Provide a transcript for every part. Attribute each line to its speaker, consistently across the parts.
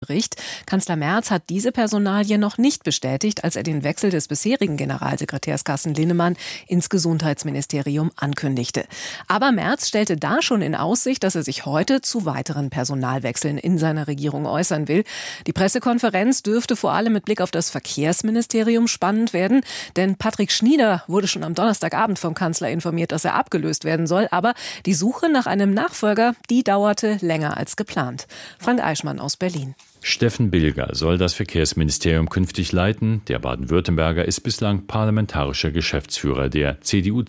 Speaker 1: spricht. Kanzler Merz hat diese Personalie noch nicht bestätigt, als er den Wechsel des bisherigen Generalsekretärs Carsten Linnemann ins Gesundheitsministerium ankündigte. Aber Merz stellte da schon in Aussicht, dass er sich heute zu weiteren Personalwechseln in seiner Regierung äußern will. Die Pressekonferenz dürfte vor allem mit Blick auf das Verkehrsministerium spannend werden, denn Patrick Schnieder wurde schon am Donnerstagabend vom Kanzler informiert, dass er abgelöst werden soll. Aber die Suche nach einem Nachfolger, die dauerte länger als geplant. Frank Eichmann aus Berlin.
Speaker 2: Steffen Bilger soll das Verkehrsministerium künftig leiten. Der Baden-Württemberger ist bislang parlamentarischer Geschäftsführer der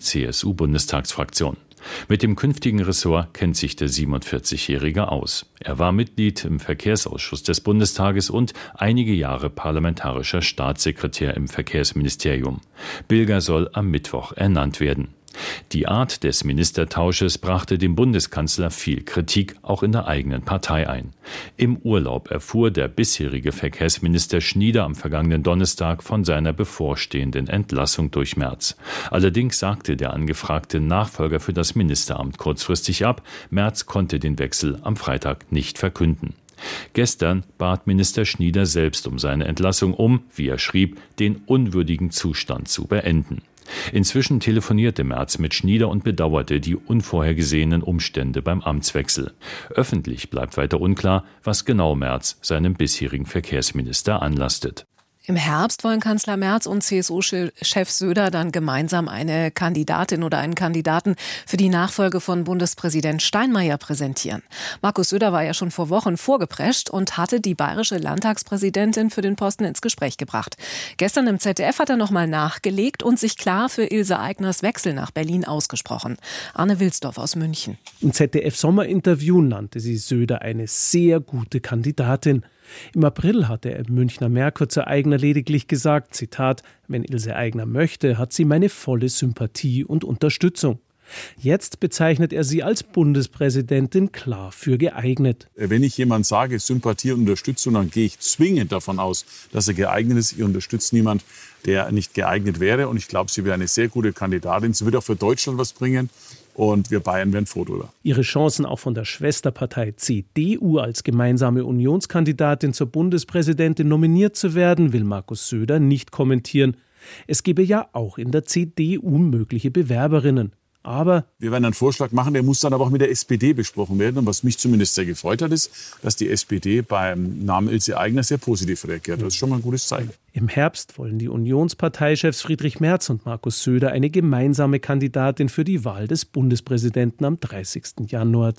Speaker 2: CDU-CSU-Bundestagsfraktion. Mit dem künftigen Ressort kennt sich der 47-Jährige aus. Er war Mitglied im Verkehrsausschuss des Bundestages und einige Jahre parlamentarischer Staatssekretär im Verkehrsministerium. Bilger soll am Mittwoch ernannt werden. Die Art des Ministertausches brachte dem Bundeskanzler viel Kritik, auch in der eigenen Partei ein. Im Urlaub erfuhr der bisherige Verkehrsminister Schnieder am vergangenen Donnerstag von seiner bevorstehenden Entlassung durch Merz. Allerdings sagte der angefragte Nachfolger für das Ministeramt kurzfristig ab. Merz konnte den Wechsel am Freitag nicht verkünden. Gestern bat Minister Schnieder selbst um seine Entlassung, um, wie er schrieb, den unwürdigen Zustand zu beenden. Inzwischen telefonierte Merz mit Schnieder und bedauerte die unvorhergesehenen Umstände beim Amtswechsel. Öffentlich bleibt weiter unklar, was genau Merz seinem bisherigen Verkehrsminister anlastet.
Speaker 1: Im Herbst wollen Kanzler Merz und CSU-Chef Söder dann gemeinsam eine Kandidatin oder einen Kandidaten für die Nachfolge von Bundespräsident Steinmeier präsentieren. Markus Söder war ja schon vor Wochen vorgeprescht und hatte die bayerische Landtagspräsidentin für den Posten ins Gespräch gebracht. Gestern im ZDF hat er nochmal nachgelegt und sich klar für Ilse Aigners Wechsel nach Berlin ausgesprochen. Arne Wilsdorf aus München.
Speaker 3: Im ZDF-Sommerinterview nannte sie Söder eine sehr gute Kandidatin. Im April hatte er im Münchner Merkur zu Aigner lediglich gesagt, Zitat, wenn Ilse Aigner möchte, hat sie meine volle Sympathie und Unterstützung. Jetzt bezeichnet er sie als Bundespräsidentin klar für geeignet.
Speaker 4: Wenn ich jemand sage, Sympathie und Unterstützung, dann gehe ich zwingend davon aus, dass er geeignet ist. Ich unterstütze niemand, der nicht geeignet wäre. Und ich glaube, sie wäre eine sehr gute Kandidatin. Sie wird auch für Deutschland was bringen. Und wir Bayern wären froh drüber.
Speaker 3: Ihre Chancen auch von der Schwesterpartei CDU als gemeinsame Unionskandidatin zur Bundespräsidentin nominiert zu werden, will Markus Söder nicht kommentieren. Es gebe ja auch in der CDU mögliche Bewerberinnen. Aber
Speaker 4: wir werden einen Vorschlag machen, der muss dann aber auch mit der SPD besprochen werden. Und was mich zumindest sehr gefreut hat, ist, dass die SPD beim Namen Ilse Aigner sehr positiv reagiert. Das ist schon mal ein gutes Zeichen.
Speaker 3: Im Herbst wollen die Unionsparteichefs Friedrich Merz und Markus Söder eine gemeinsame Kandidatin für die Wahl des Bundespräsidenten am 30. Januar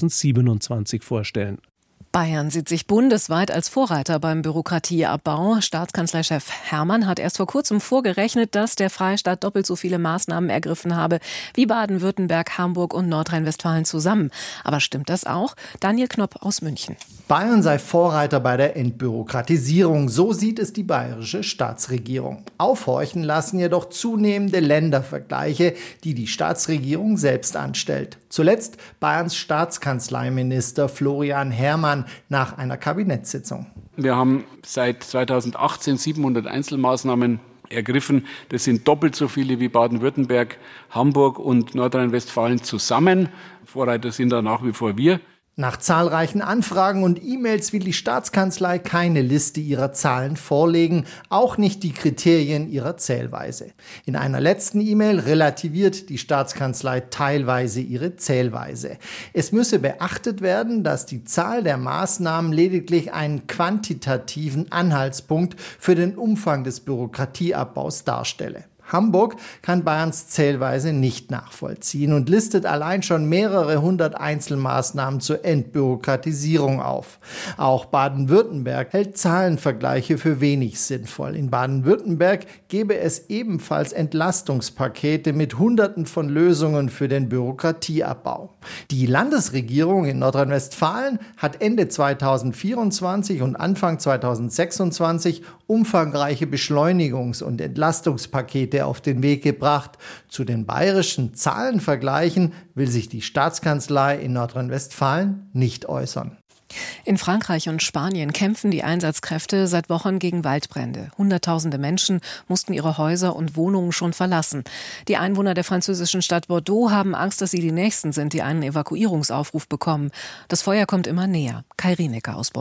Speaker 3: 2027 vorstellen.
Speaker 1: Bayern sieht sich bundesweit als Vorreiter beim Bürokratieabbau. Staatskanzleichef Hermann hat erst vor kurzem vorgerechnet, dass der Freistaat doppelt so viele Maßnahmen ergriffen habe wie Baden-Württemberg, Hamburg und Nordrhein-Westfalen zusammen. Aber stimmt das auch? Daniel Knopp aus München.
Speaker 5: Bayern sei Vorreiter bei der Entbürokratisierung. So sieht es die bayerische Staatsregierung. Aufhorchen lassen jedoch zunehmende Ländervergleiche, die die Staatsregierung selbst anstellt. Zuletzt Bayerns Staatskanzleiminister Florian Herrmann nach einer Kabinettssitzung.
Speaker 6: Wir haben seit 2018 700 Einzelmaßnahmen ergriffen. Das sind doppelt so viele wie Baden-Württemberg, Hamburg und Nordrhein-Westfalen zusammen. Vorreiter sind da nach wie vor wir.
Speaker 5: Nach zahlreichen Anfragen und E-Mails will die Staatskanzlei keine Liste ihrer Zahlen vorlegen, auch nicht die Kriterien ihrer Zählweise. In einer letzten E-Mail relativiert die Staatskanzlei teilweise ihre Zählweise. Es müsse beachtet werden, dass die Zahl der Maßnahmen lediglich einen quantitativen Anhaltspunkt für den Umfang des Bürokratieabbaus darstelle. Hamburg kann Bayerns Zählweise nicht nachvollziehen und listet allein schon mehrere hundert Einzelmaßnahmen zur Entbürokratisierung auf. Auch Baden-Württemberg hält Zahlenvergleiche für wenig sinnvoll. In Baden-Württemberg gäbe es ebenfalls Entlastungspakete mit Hunderten von Lösungen für den Bürokratieabbau. Die Landesregierung in Nordrhein-Westfalen hat Ende 2024 und Anfang 2026 umfangreiche Beschleunigungs- und Entlastungspakete auf den Weg gebracht. Zu den bayerischen Zahlenvergleichen will sich die Staatskanzlei in Nordrhein-Westfalen nicht äußern.
Speaker 1: In Frankreich und Spanien kämpfen die Einsatzkräfte seit Wochen gegen Waldbrände. Hunderttausende Menschen mussten ihre Häuser und Wohnungen schon verlassen. Die Einwohner der französischen Stadt Bordeaux haben Angst, dass sie die Nächsten sind, die einen Evakuierungsaufruf bekommen. Das Feuer kommt immer näher. Kai Rienecker aus Bordeaux.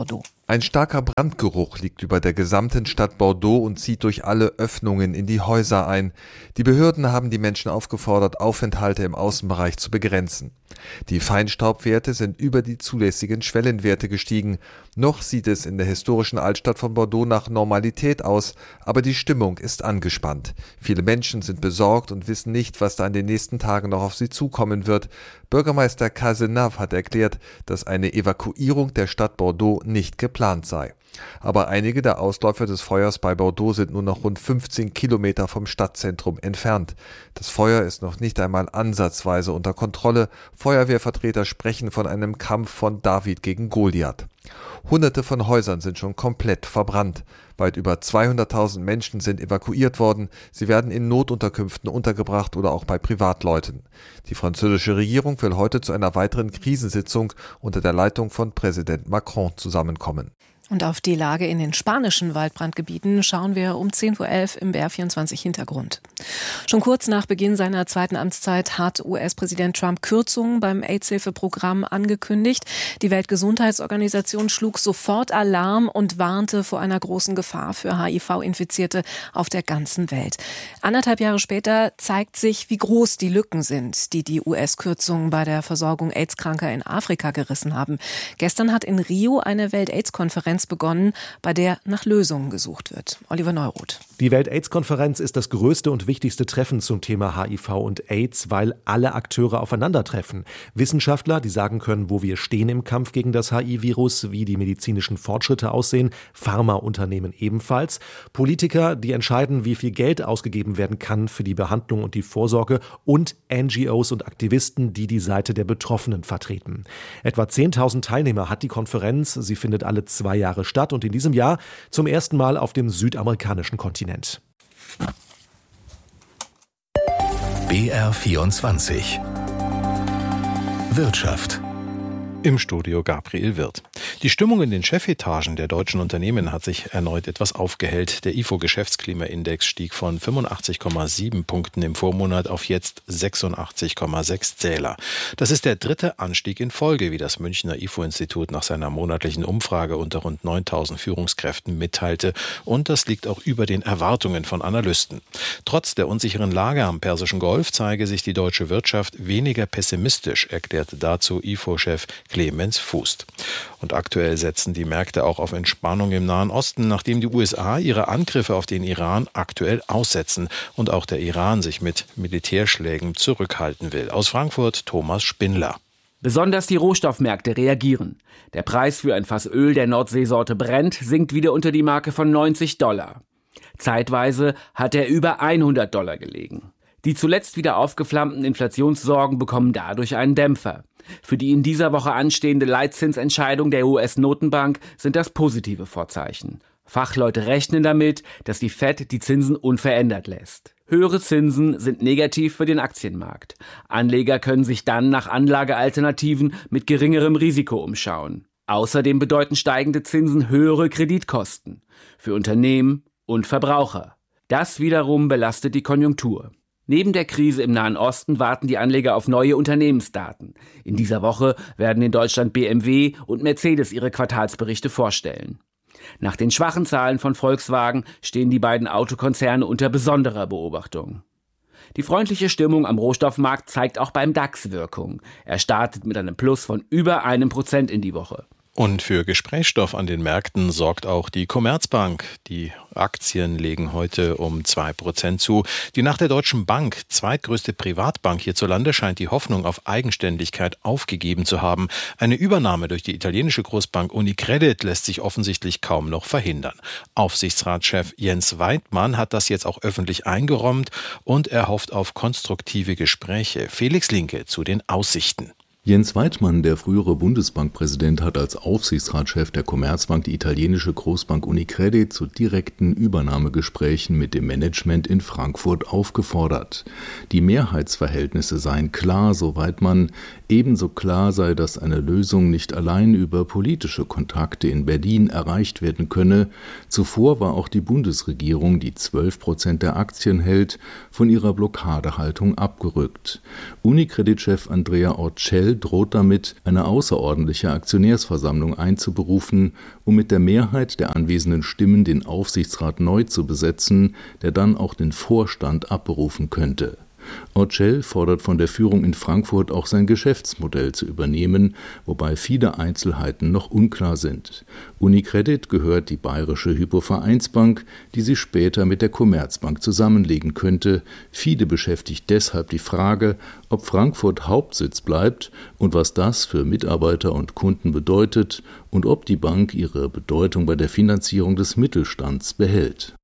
Speaker 7: Ein starker Brandgeruch liegt über der gesamten Stadt Bordeaux und zieht durch alle Öffnungen in die Häuser ein. Die Behörden haben die Menschen aufgefordert, Aufenthalte im Außenbereich zu begrenzen. Die Feinstaubwerte sind über die zulässigen Schwellenwerte gestiegen. Noch sieht es in der historischen Altstadt von Bordeaux nach Normalität aus, aber die Stimmung ist angespannt. Viele Menschen sind besorgt und wissen nicht, was da in den nächsten Tagen noch auf sie zukommen wird. Bürgermeister Cazenave hat erklärt, dass eine Evakuierung der Stadt Bordeaux nicht geplant sei. Aber einige der Ausläufer des Feuers bei Bordeaux sind nur noch rund 15 Kilometer vom Stadtzentrum entfernt. Das Feuer ist noch nicht einmal ansatzweise unter Kontrolle. Feuerwehrvertreter sprechen von einem Kampf von David gegen Goliath. Hunderte von Häusern sind schon komplett verbrannt. Weit über 200.000 Menschen sind evakuiert worden. Sie werden in Notunterkünften untergebracht oder auch bei Privatleuten. Die französische Regierung will heute zu einer weiteren Krisensitzung unter der Leitung von Präsident Macron zusammenkommen.
Speaker 1: Und auf die Lage in den spanischen Waldbrandgebieten schauen wir um 10.11 Uhr im BR24 Hintergrund. Schon kurz nach Beginn seiner zweiten Amtszeit hat US-Präsident Trump Kürzungen beim AIDS-Hilfeprogramm angekündigt. Die Weltgesundheitsorganisation schlug sofort Alarm und warnte vor einer großen Gefahr für HIV-Infizierte auf der ganzen Welt. 1,5 Jahre später zeigt sich, wie groß die Lücken sind, die US-Kürzungen bei der Versorgung AIDS-Kranker in Afrika gerissen haben. Gestern hat in Rio eine Welt-AIDS-Konferenz begonnen, bei der nach Lösungen gesucht wird. Oliver Neuroth.
Speaker 8: Die Welt-AIDS-Konferenz ist das größte und wichtigste Treffen zum Thema HIV und AIDS, weil alle Akteure aufeinandertreffen. Wissenschaftler, die sagen können, wo wir stehen im Kampf gegen das HIV-Virus, wie die medizinischen Fortschritte aussehen, Pharmaunternehmen ebenfalls, Politiker, die entscheiden, wie viel Geld ausgegeben werden kann für die Behandlung und die Vorsorge und NGOs und Aktivisten, die die Seite der Betroffenen vertreten. Etwa 10.000 Teilnehmer hat die Konferenz. Sie findet alle 2 Jahre statt und in diesem Jahr zum ersten Mal auf dem südamerikanischen Kontinent.
Speaker 9: BR24 Wirtschaft.
Speaker 10: Im Studio Gabriel Wirth. Die Stimmung in den Chefetagen der deutschen Unternehmen hat sich erneut etwas aufgehellt. Der IFO-Geschäftsklimaindex stieg von 85,7 Punkten im Vormonat auf jetzt 86,6 Zähler. Das ist der 3. Anstieg in Folge, wie das Münchner IFO-Institut nach seiner monatlichen Umfrage unter rund 9.000 Führungskräften mitteilte. Und das liegt auch über den Erwartungen von Analysten. Trotz der unsicheren Lage am Persischen Golf zeige sich die deutsche Wirtschaft weniger pessimistisch, erklärte dazu IFO-Chef Clemens Fußt. Und aktuell setzen die Märkte auch auf Entspannung im Nahen Osten, nachdem die USA ihre Angriffe auf den Iran aktuell aussetzen und auch der Iran sich mit Militärschlägen zurückhalten will. Aus Frankfurt Thomas Spindler.
Speaker 11: Besonders die Rohstoffmärkte reagieren. Der Preis für ein Fass Öl der Nordseesorte Brent sinkt wieder unter die Marke von $90. Zeitweise hat er über $100 gelegen. Die zuletzt wieder aufgeflammten Inflationssorgen bekommen dadurch einen Dämpfer. Für die in dieser Woche anstehende Leitzinsentscheidung der US-Notenbank sind das positive Vorzeichen. Fachleute rechnen damit, dass die Fed die Zinsen unverändert lässt. Höhere Zinsen sind negativ für den Aktienmarkt. Anleger können sich dann nach Anlagealternativen mit geringerem Risiko umschauen. Außerdem bedeuten steigende Zinsen höhere Kreditkosten für Unternehmen und Verbraucher. Das wiederum belastet die Konjunktur. Neben der Krise im Nahen Osten warten die Anleger auf neue Unternehmensdaten. In dieser Woche werden in Deutschland BMW und Mercedes ihre Quartalsberichte vorstellen. Nach den schwachen Zahlen von Volkswagen stehen die beiden Autokonzerne unter besonderer Beobachtung. Die freundliche Stimmung am Rohstoffmarkt zeigt auch beim DAX Wirkung. Er startet mit einem Plus von über 1% in die Woche.
Speaker 10: Und für Gesprächsstoff an den Märkten sorgt auch die Commerzbank. Die Aktien legen heute um 2% zu. Die nach der Deutschen Bank zweitgrößte Privatbank hierzulande scheint die Hoffnung auf Eigenständigkeit aufgegeben zu haben. Eine Übernahme durch die italienische Großbank Unicredit lässt sich offensichtlich kaum noch verhindern. Aufsichtsratschef Jens Weidmann hat das jetzt auch öffentlich eingeräumt und er hofft auf konstruktive Gespräche. Felix Linke zu den Aussichten.
Speaker 12: Jens Weidmann, der frühere Bundesbankpräsident, hat als Aufsichtsratschef der Commerzbank die italienische Großbank Unicredit zu direkten Übernahmegesprächen mit dem Management in Frankfurt aufgefordert. Die Mehrheitsverhältnisse seien klar, so Weidmann. Ebenso klar sei, dass eine Lösung nicht allein über politische Kontakte in Berlin erreicht werden könne. Zuvor war auch die Bundesregierung, die 12% der Aktien hält, von ihrer Blockadehaltung abgerückt. Unicredit-Chef Andrea Orcel Orcel droht damit, eine außerordentliche Aktionärsversammlung einzuberufen, um mit der Mehrheit der anwesenden Stimmen den Aufsichtsrat neu zu besetzen, der dann auch den Vorstand abberufen könnte. Orcel fordert von der Führung in Frankfurt auch sein Geschäftsmodell zu übernehmen, wobei viele Einzelheiten noch unklar sind. UniCredit gehört die Bayerische Hypovereinsbank, die sich später mit der Commerzbank zusammenlegen könnte. Viele beschäftigt deshalb die Frage, ob Frankfurt Hauptsitz bleibt und was das für Mitarbeiter und Kunden bedeutet und ob die Bank ihre Bedeutung bei der Finanzierung des Mittelstands behält.